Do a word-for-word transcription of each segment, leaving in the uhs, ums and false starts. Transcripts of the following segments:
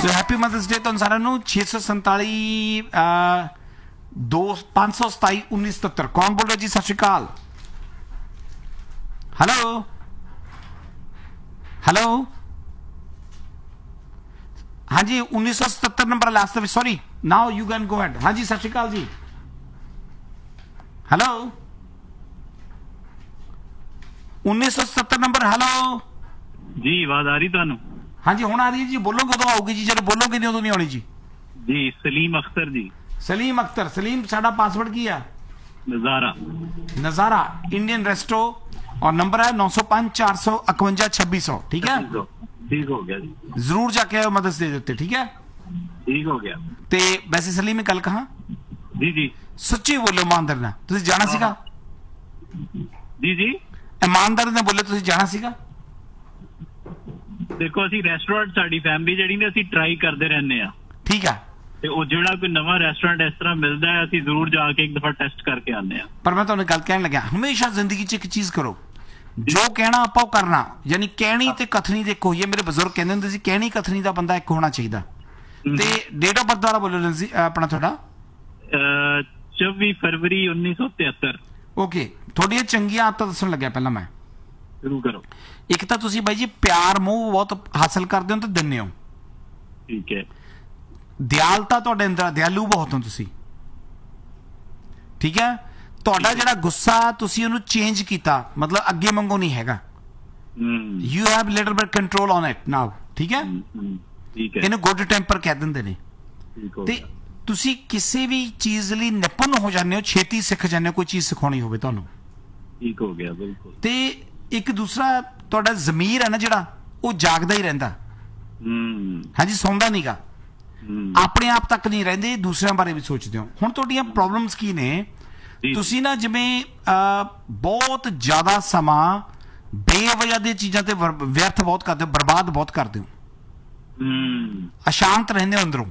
So happy mother's day तुहानू सारिਆਂ ਨੂੰ। छे सौ संताली दो पाँच सौ सताई उन्नीस सतहत्तर। कौन बोल रहे जी? सत श्री अकाल। हेलो हेलो हाँ जी, उन्नीस सौ सतहत्तर number last. Sorry, now you can go head. हाँ जी, सत श्री अकाल जी। हेलो उन्नीस सौ सतहत्तर नंबर। हेलो जी, आवाज आ रही थानू? हाँ जी, हुण आ रही है जी। बोलोगे उदों आऊगी जी, जब बोलोगे नहीं उदों नहीं आनी जी। जी, सलीम अख्तर जी। सलीम अख्तर। सलीम, साडा पासवर्ड की है? नजारा। नजारा इंडियन रेस्टो, और नंबर है नौ सौ पांच चार सौ इकवंजा छब्बीस सौ। ठीक है, ठीक हो गया जी। जरूर जाके आओ मदर्स डे उत्ते। ठीक है, ठीक हो गया। ते वैसे सलीम कल कहा जी जी सच्ची बोलो ईमानदारी नाल, तुसीं जाना सीगा? जी जी ईमानदारी नाल बोले, तुसीं जाना सीगा? देखो, ਅਸੀਂ ਰੈਸਟੋਰੈਂਟ ਸਾਡੀ ਫੈਮਿਲੀ ਜਿਹੜੀ ਨੇ ਅਸੀਂ ਟਰਾਈ ਕਰਦੇ ਰਹਿੰਦੇ ਆ। ਠੀਕ ਹੈ, ਤੇ ਉਹ ਜਿਹੜਾ ਕੋਈ ਨਵਾਂ ਰੈਸਟੋਰੈਂਟ ਇਸ ਤਰ੍ਹਾਂ ਮਿਲਦਾ ਹੈ, ਅਸੀਂ ਜ਼ਰੂਰ ਜਾ ਕੇ ਇੱਕ ਦਫਾ ਟੈਸਟ ਕਰਕੇ ਆਉਂਦੇ ਆ। ਪਰ ਮੈਂ ਤੁਹਾਨੂੰ ਗੱਲ ਕਹਿਣ ਲੱਗਿਆ, ਹਮੇਸ਼ਾ ਜ਼ਿੰਦਗੀ 'ਚ ਇੱਕ ਚੀਜ਼ ਕਰੋ, ਜੋ ਕਹਿਣਾ ਆਪਾਂ ਉਹ ਕਰਨਾ। ਯਾਨੀ ਕਹਿਣੀ ਤੇ ਕਥਨੀ ਦੇ ਇੱਕੋ ਹੀ ਹੈ। ਮੇਰੇ ਬਜ਼ੁਰਗ ਕਹਿੰਦੇ ਹੁੰਦੇ ਸੀ, ਕਹਿਣੀ ਕਥਨੀ ਦਾ ਬੰਦਾ ਇੱਕ ਹੋਣਾ ਚਾਹੀਦਾ। ਤੇ ਡੇਟ ਆਫ ਬਰਥ ਦੁਆਰਾ ਬੋਲੋ ਸੀ ਆਪਣਾ ਤੁਹਾਡਾ? ਚੌਵੀ ਫਰਵਰੀ ਉੱਨੀ ਸੌ ਤਿਹੱਤਰ। ਓਕੇ, ਤੁਹਾਡੀਆਂ ਚੰਗੀਆਂ ਆਦਤਾਂ ਦੱਸਣ ਲੱਗਿਆ ਪਹਿਲਾਂ ਮੈਂ। ਸ਼ੁਰੂ ਕਰੋ। ਇੱਕ ਤਾਂ ਤੁਸੀਂ ਬਾਈ ਜੀ ਪਿਆਰ ਮੋਹ ਬਹੁਤ ਹਾਸਲ ਕਰਦੇ ਹੋ ਤੇ ਦਿੰਦੇ ਹੋ। ਠੀਕ ਹੈ। ਦਿਆਲਤਾ ਤੁਹਾਡੇ ਅੰਦਰ, ਦਿਆਲੂ ਬਹੁਤ ਹੋ ਤੁਸੀਂ। ਠੀਕ ਹੈ, ਤੁਹਾਡਾ ਜਿਹੜਾ ਗੁੱਸਾ ਤੁਸੀਂ ਉਹਨੂੰ ਚੇਂਜ ਕੀਤਾ, ਮਤਲਬ ਅੱਗੇ ਮੰਗੋ ਨਹੀਂ ਹੈਗਾ। You have little bit control on it ਨਾਓ। ਠੀਕ ਹੈ, ਠੀਕ ਹੈ। ਇਹਨੂੰ ਗੁੱਡ ਟੈਂਪਰ ਕਹਿ ਦਿੰਦੇ ਨੇ। ਤੇ ਤੁਸੀਂ ਕਿਸੇ ਵੀ ਚੀਜ਼ ਲਈ ਨਿਪੁੰਨ ਹੋ ਜਾਂਦੇ ਹੋ, ਛੇਤੀ ਸਿੱਖ ਜਾਂਦੇ ਹੋ ਕੋਈ ਚੀਜ਼ ਸਿਖਾਉਣੀ ਹੋਵੇ ਤੁਹਾਨੂੰ। ਠੀਕ ਹੋ ਗਿਆ, ਬਿਲਕੁਲ। ਤੇ ਇੱਕ ਦੂਸਰਾ ਤੁਹਾਡਾ ਜ਼ਮੀਰ ਹੈ ਨਾ ਜਿਹੜਾ, ਉਹ ਜਾਗਦਾ ਹੀ ਰਹਿੰਦਾ। ਹਾਂਜੀ, ਸੌਂਦਾ ਨਹੀਂਗਾ। ਆਪਣੇ ਆਪ ਤੱਕ ਨਹੀਂ ਰਹਿੰਦੇ, ਦੂਸਰਿਆਂ ਬਾਰੇ ਵੀ ਸੋਚਦੇ ਹੋ। ਹੁਣ ਤੁਹਾਡੀਆਂ ਪ੍ਰੋਬਲਮਸ ਕੀ ਨੇ? ਤੁਸੀਂ ਨਾ ਜਿਵੇਂ ਬਹੁਤ ਜ਼ਿਆਦਾ ਸਮਾਂ ਬੇਵਜ੍ਹਾ ਦੀਆਂ ਚੀਜ਼ਾਂ ਤੇ ਵਿਅਰਥ ਬਹੁਤ ਕਰਦੇ ਹੋ, ਬਰਬਾਦ ਬਹੁਤ ਕਰਦੇ ਹੋ, ਅਸ਼ਾਂਤ ਰਹਿੰਦੇ ਹੋ ਅੰਦਰੋਂ।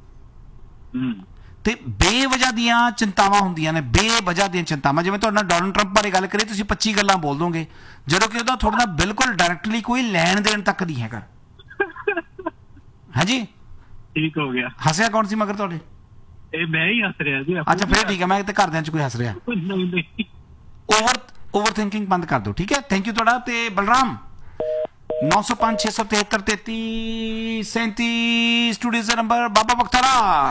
ਤੇ ਬੇਵਜ੍ਹਾ ਦੀਆਂ ਚਿੰਤਾਵਾਂ ਹੁੰਦੀਆਂ ਨੇ, ਬੇਵਜ੍ਹਾ ਦੀਆਂ ਚਿੰਤਾਵਾਂ। ਜਿਵੇਂ ਤੁਹਾਡੇ ਨਾਲ ਡੋਨਲਡ ਟਰੰਪ ਬਾਰੇ ਗੱਲ ਕਰੀਏ, ਤੁਸੀਂ ਪੱਚੀ ਗੱਲਾਂ ਬੋਲ ਦੋਗੇ, ਜਦੋਂ ਕਿ ਉਹਦਾ ਤੁਹਾਡੇ ਨਾਲ ਬਿਲਕੁਲ ਡਾਇਰੈਕਟਲੀ ਕੋਈ ਲੈਣ ਦੇਣ ਤੱਕ ਨਹੀਂ ਹੈਗਾ। ਹਾਂਜੀ, ਠੀਕ ਹੋ ਗਿਆ। ਹੱਸਿਆ ਕੌਣ ਸੀ ਮਗਰ ਤੁਹਾਡੇ? ਇਹ ਮੈਂ ਹੀ ਹੱਸ ਰਿਹਾ ਜੀ। ਅੱਛਾ, ਫਿਰ ਠੀਕ ਹੈ। ਮੈਂ ਤੇ ਘਰਦਿਆਂ ਚ ਕੋਈ ਹੱਸ ਰਿਹਾ। ਓਵਰ ਓਵਰ ਥਿੰਕਿੰਗ ਬੰਦ ਕਰ ਦਿਓ। ਠੀਕ ਹੈ, ਥੈਂਕ ਯੂ ਤੁਹਾਡਾ। ਤੇ ਬਲਰਾਮ, नौ सौ पांच छह सौ तिहत्तर तैतीस सैंतीस स्टूडियो से नंबर बाबा बख्तरा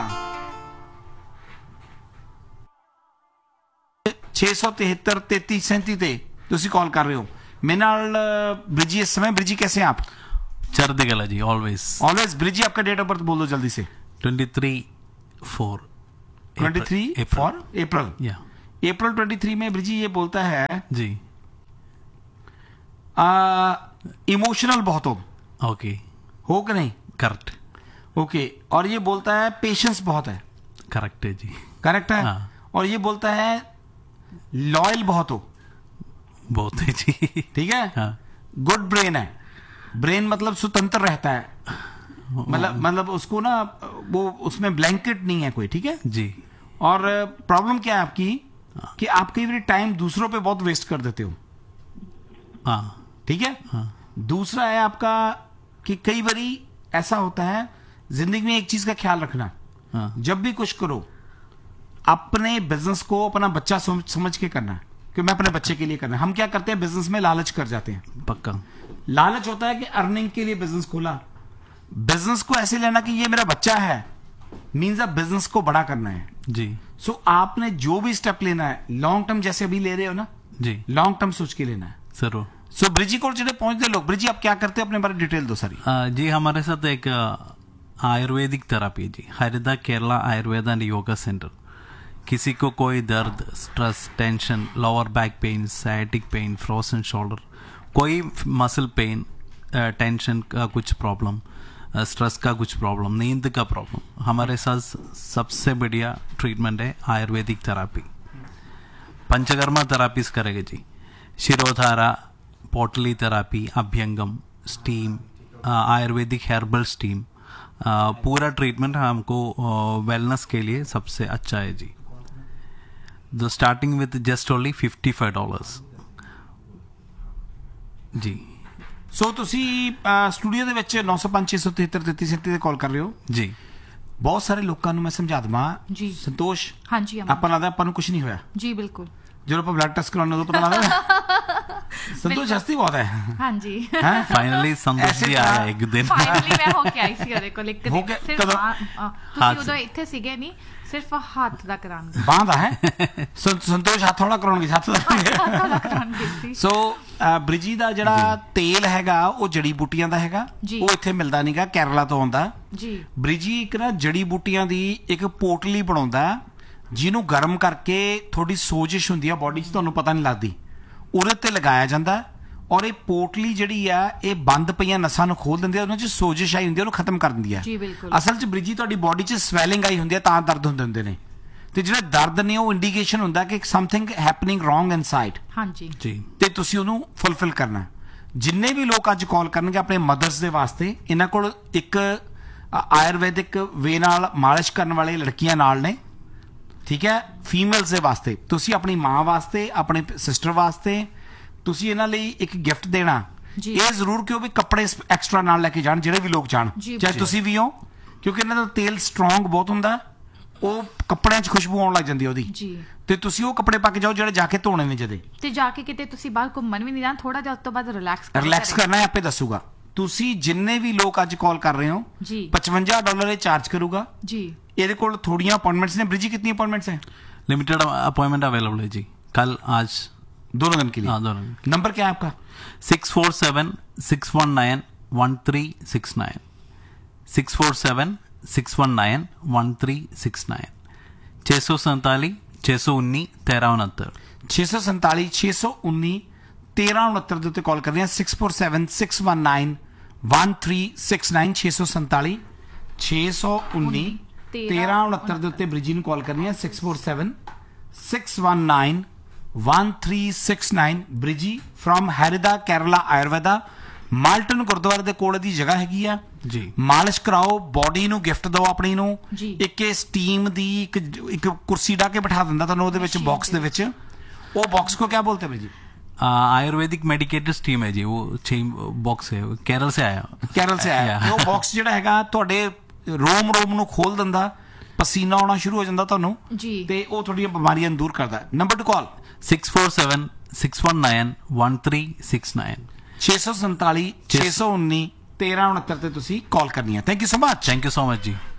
छे सौ तिहत्तर तैतीस सैंतीस ते तुसी कॉल कर रहे हो मेरे नाल। ब्रिजी इस समय, ब्रिजी कैसे हैं आप? चढ़ती कला जी, ऑलवेज ऑलवेज। ब्रिजी आपका डेट ऑफ बर्थ बोल दो जल्दी से। Twenty three four twenty three for अप्रैल। या अप्रैल ट्वेंटी थ्री में ब्रिजी ये बोलता है जी, इमोशनल बहुत हो। ओके, हो कि नहीं? करेक्ट। ओके, और ये बोलता है पेशेंस बहुत है। करेक्ट है जी। करेक्ट है। हाँ। और ये बोलता है लॉयल बहुत हो। बहुत है जी। ठीक है। हाँ। गुड ब्रेन है। ब्रेन मतलब स्वतंत्र रहता है, मतलब मतलब उसको ना वो उसमें ब्लैंकेट नहीं है कोई। ठीक है जी। और प्रॉब्लम क्या है आपकी कि आप कई बार टाइम दूसरों पे बहुत वेस्ट कर देते हो। हाँ। ठीक है। हाँ। दूसरा है आपका कि कई बारी ऐसा होता है जिंदगी में, एक चीज का ख्याल रखना। हाँ। जब भी कुछ करो अपने बिजनेस को अपना बच्चा समझ, समझ के करना है कि मैं अपने बच्चे के लिए करना है। हम क्या करते हैं, बिजनेस में लालच कर जाते हैं। पक्का लालच होता है कि अर्निंग के लिए बिजनेस खोला। बिजनेस को ऐसे लेना कि ये मेरा बच्चा है, मीन्स अब बिजनेस को बड़ा करना है जी। सो so, आपने जो भी स्टेप लेना है लॉन्ग टर्म, जैसे अभी ले रहे हो ना जी, लॉन्ग टर्म सोच के लेना है जरूर। सो so, ब्रिजी को जो पहुंचते लोग, ब्रिजी आप क्या करते हैं, अपने बारे डिटेल दो सारी। आ, जी, हमारे साथ एक Ayurvedic therapy ji, हरिदा Kerala Ayurveda and yoga centre. किसी को कोई दर्द, stress, tension, lower back pain, sciatic pen, frozen shoulder, कोई मसल पेन, टेंशन का कुछ प्रॉब्लम, स्ट्रेस का कुछ प्रॉब्लम, नींद का प्रॉब्लम, हमारे साथ सबसे बढ़िया ट्रीटमेंट है आयुर्वेदिक थेरापी। पंचकर्मा थेरापीज करेंगे जी, शिरोधारा, पोटली थेरापी, अभ्यंगम, स्टीम, आयुर्वेदिक हेर्बल स्टीम, पूरा ट्रीटमेंट हमको वेलनेस के लिए सबसे अच्छा है जी। The starting with just only fifty five dollars जी। ਸੋ ਤੁਸੀਂ ਸਟੂਡੀਓ ਦੇ ਵਿੱਚ ਨੌ ਸੌ ਪੰਜ ਛੇ ਸੌ ਤਿਹੱਤਰ ਤੇਤੀ ਸੈਂਤੀ ਤੇ ਕਾਲ ਕਰ ਰਹੇ ਹੋ ਜੀ। ਬਹੁਤ ਸਾਰੇ ਲੋਕਾਂ ਨੂੰ ਮੈਂ ਸਮਝਾ ਦਵਾਂ ਜੀ ਸੰਤੋਸ਼, ਹਾਂਜੀ ਅਮਨ ਆਪਾਂ ਲੱਗਦਾ ਆਪਾਂ ਨੂੰ ਕੁਝ ਨਹੀਂ ਹੋਇਆ ਜੀ ਬਿਲਕੁਲ ਜਦੋਂ ਆਪਾਂ ਬਲੱਡ ਟੈਸਟ ਕਰਾਉਣੇ ਉਦੋਂ ਪਤਾ ਲੱਗਦਾ ਸੰਤੋਸ਼ ਹਸਤੀ ਬਹੁਤ ਹੈ ਹਾਂਜੀ ਹੈਂ? ਫਾਈਨਲੀ ਸੰਤੋਸ਼ ਐਸੇ ਜੀ ਤਾਂ- ਆਇਆ ਇੱਕ ਦਿਨ ਫਾਈਨਲੀ ਮੈਂ ਹੋ ਕੇ ਆਈ ਸੀ ਉਹਦੇ ਕੋਲ ਇੱਕ ਹੋ ਦਿਨ ਕੇ- ਸਿਰਫ ਕਦੋਂ? ਹਾਂ, ਅ, ਹੱਥ ਤੁਸੀਂ ਉਦੋਂ ਇੱਥੇ ਸੀਗੇ ਨਹੀਂ, ਸਿਰਫ ਹੱਥ ਦਾ ਕਰਾਂਗੇ ਬਾਂਹ ਦਾ ਹੈ ਸੰ- ਸੰਤੋਸ਼ ਹੱਥ ਵਾਲਾ ਕਰਾਉਣਗੇ ਹੱਥ ਦਾ ਹੱਥ ਦਾ ਕਰਾਂਗੇ ਸੀ। ਸੋ ਅ, ਬ੍ਰਿਜੀ ਦਾ ਜਿਹੜਾ ਤੇਲ ਹੈਗਾ ਉਹ ਜੜੀ ਬੂਟੀਆਂ ਦਾ ਹੈਗਾ, ਜੀ। ਉਹ ਇੱਥੇ ਮਿਲਦਾ ਨਹੀਂਗਾ, ਕੇਰਲਾ ਤੋਂ ਆਉਂਦਾ। ਜੀ ਬ੍ਰਿਜੀ ਇੱਕ ਨਾ ਜੜੀ ਬੂਟੀਆਂ ਦੀ ਇੱਕ ਪੋਟਲੀ ਬਣਾਉਂਦਾ ਜਿਹਨੂੰ ਗਰਮ ਕਰਕੇ ਥੋੜੀ ਸੋਜਿਸ਼ ਹੁੰਦੀ ਆ ਬੋਡੀ 'ਚ, ਤੁਹਾਨੂੰ ਪਤਾ ਨਹੀਂ ਲੱਗਦੀ, ਉਹਦੇ ਤੇ ਲਗਾਇਆ ਜਾਂਦਾ ਔਰ ਇਹ ਪੋਟਲੀ ਜਿਹੜੀ ਆ ਇਹ ਬੰਦ ਪਈਆਂ ਨਸਾਂ ਨੂੰ ਖੋਲ ਦਿੰਦੀ ਆ, ਉਹਨਾਂ 'ਚ ਸੋਜਿਸ਼ ਆਈ ਹੁੰਦੀ ਆ ਉਹਨੂੰ ਖਤਮ ਕਰ ਦਿੰਦੀ ਆ। ਜੀ ਬਿਲਕੁਲ। ਅਸਲ 'ਚ ਬ੍ਰਿਜੀ ਤੁਹਾਡੀ ਬੋਡੀ 'ਚ ਸਵੈਲਿੰਗ ਆਈ ਹੁੰਦੀ ਆ ਤਾਂ ਦਰਦ ਹੁੰਦੇ ਹੁੰਦੇ ਨੇ, ਤੇ ਜਿਹੜਾ ਦਰਦ ਨੇ ਉਹ ਇੰਡੀਕੇਸ਼ਨ ਹੁੰਦਾ ਕਿ ਸਮਥਿੰਗ ਹੈਪਨਿੰਗ ਰੋਂਗ ਇਨਸਾਈਡ, ਹਾਂਜੀ ਜੀ। ਤੇ ਤੁਸੀਂ ਉਹਨੂੰ ਫੁੱਲਫਿਲ ਕਰਨਾ। ਜਿੰਨੇ ਵੀ ਲੋਕ ਅੱਜ ਕਾਲ ਕਰਨਗੇ ਆਪਣੇ ਮਦਰਸ ਦੇ ਵਾਸਤੇ, ਇਹਨਾਂ ਕੋਲ ਇੱਕ ਆਯੁਰਵੈਦਿਕ ਵੇ ਨਾਲ ਮਾਲਿਸ਼ ਕਰਨ ਵਾਲੇ ਲੜਕੀਆਂ ਨਾਲ ਨੇ, ਠੀਕ ਹੈ, ਫੀਮੇਲਸ ਦੇ ਵਾਸਤੇ। ਤੁਸੀਂ ਆਪਣੀ ਮਾਂ ਵਾਸਤੇ, ਆਪਣੇ ਸਿਸਟਰ ਵਾਸਤੇ ਤੁਸੀਂ ਇਹਨਾਂ ਲਈ ਇੱਕ ਗਿਫਟ ਦੇਣਾ। ਜੀ। ਇਹ ਜ਼ਰੂਰ ਕਿ ਉਹ ਵੀ ਕੱਪੜੇ ਐਕਸਟਰਾ ਨਾਲ ਲੈ ਕੇ ਜਾਣ, ਜਿਹੜੇ ਵੀ ਲੋਕ ਜਾਣ, ਜੀ, ਚਾਹੇ ਜੀ। ਤੁਸੀਂ ਵੀ ਹੋ, ਕਿਉਂਕਿ ਇਹਨਾਂ ਦਾ ਤੇਲ ਸਟਰੋਂਗ ਬਹੁਤ ਹੁੰਦਾ, ਉਹ ਕੱਪੜਿਆਂ 'ਚ ਖੁਸ਼ਬੂ ਆਉਣ ਲੱਗ ਜਾਂਦੀ ਹੈ ਉਹਦੀ, ਜੀ। ਤੇ ਤੁਸੀਂ ਉਹ ਕੱਪੜੇ ਪਾ ਕੇ ਜਾਓ ਜਿਹੜੇ ਜਾ ਕੇ ਧੋਣੇ ਨੇ ਜਦੇ। ਤੇ ਜਾ ਕੇ ਕਿਤੇ ਤੁਸੀਂ ਬਾਹਰ ਘੁੰਮਣ ਵੀ ਨਹੀਂ ਜਾਣਾ, ਥੋੜਾ ਜਿਹਾ ਉਸ ਤੋਂ ਬਾਅਦ ਰਿਲੈਕਸ ਰਿਲੈਕਸ ਕਰਨਾ ਹੈ, ਆਪੇ ਦੱਸੂਗਾ। ਤੁਸੀਂ ਜਿੰਨੇ ਵੀ ਲੋਕ ਅੱਜ ਕਾਲ ਕਰ ਰਹੇ ਹੋ, ਜੀ ਪਚਵੰਜਾ ਡਾਲਰ ਇਹ ਚਾਰਜ ਕਰੂਗਾ। ਜੀ ਇਹਦੇ ਕੋਲ ਥੋੜੀਆਂ ਅਪॉइंटमेंट्स ਨੇ। ब्रिजी कितनी अपॉइंटमेंट्स हैं? लिमिटेड अपॉइंटमेंट अवेलेबल है जी, कल आज दोनों दिन के लिए? हाँ दोनों। नंबर क्या है आपका? Six four seven six one nine one three six nine six four seven six one nine one three six nine छः सौ सैंतालीस छः सौ उन्नीस तेरह उनहत्तर छे सौ संताली छे सौ उन्नी तेरह उनहत्तर ਦੇ ਉੱਤੇ ਕਾਲ ਕਰਨੀ ਹੈ। Six four seven six one nine one three six nine छे सौ संताली छे सौ उन्नी तेरह उनहत्तर ਦੇ ਉੱਤੇ ਬ੍ਰਿਜੀ ਨੂੰ ਕਾਲ ਕਰਨੀ ਹੈ। Six four seven six one nine one three six nine. ਬ੍ਰਿਜੀ firm ਹੈਰਿਦਾ Kerala Ayurveda, Malton ਗੁਰਦੁਆਰੇ ਦੇ ਕੋਲ ਦੀ ਜਗ੍ਹਾ ਹੈਗੀ ਆ ਜੀ। ਮਾਲਿਸ਼ ਕਰਾਓ, ਬੋਡੀ ਨੂੰ ਗਿਫਟ ਦਿਓ ਆਪਣੀ ਨੂੰ। ਜੀ। ਇੱਕ ਇਹ ਸਟੀਮ ਦੀ ਇੱਕ ਇੱਕ ਕੁਰਸੀ ਢਾ ਕੇ ਬਿਠਾ ਦਿੰਦਾ ਤੁਹਾਨੂੰ ਉਹਦੇ ਵਿੱਚ, ਬਾਕਸ ਦੇ ਵਿੱਚ। ਉਹ ਬਾਕਸ ਕੋ ਕਿਆ ਬੋਲਤੇ ਬ੍ਰਿਜੀ? आयुर्वेदिक मेडिकेटेड स्टीम है जी, वो छह बॉक्स है, केरल से आया। ਕੇਰਲ ਸੇ ਆਇਆ। Yeah. ਉਹ ਬਾਕਸ ਜਿਹੜਾ ਹੈਗਾ ਤੁਹਾਡੇ ਰੋਮ ਰੋਮ ਨੂੰ ਖੋਲ ਦਿੰਦਾ, ਪਸੀਨਾ ਆਉਣਾ ਸ਼ੁਰੂ ਹੋ ਜਾਂਦਾ ਤੁਹਾਨੂੰ, ਜੀ। ਤੇ ਉਹ ਤੁਹਾਡੀਆਂ ਬਿਮਾਰੀਆਂ ਨੂੰ ਦੂਰ ਕਰਦਾ। ਨੰਬਰ ਟੂ ਕਾਲ six four seven six one nine one three six nine छे सौ संताली छे सौ उन्नी तेरह उनहत्तर ਤੇ ਤੁਸੀਂ ਕਾਲ ਕਰਨੀ ਹੈ। Thank you so much. Thank you so much ji.